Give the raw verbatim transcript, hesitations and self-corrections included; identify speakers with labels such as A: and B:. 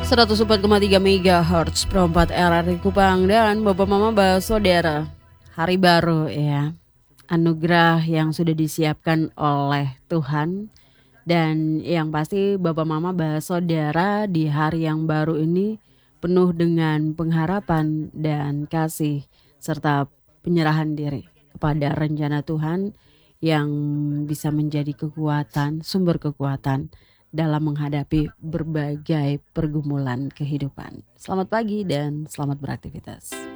A: seratus empat koma tiga megahertz Pro empat R R I Kupang. Dan Bapak Mama Bah Saudara, hari baru ya, anugerah yang sudah disiapkan oleh Tuhan. Dan yang pasti Bapak Mama Bah Saudara di hari yang baru ini penuh dengan pengharapan dan kasih serta penyerahan diri kepada rencana Tuhan yang bisa menjadi kekuatan, sumber kekuatan dalam menghadapi berbagai pergumulan kehidupan. Selamat pagi dan selamat beraktivitas.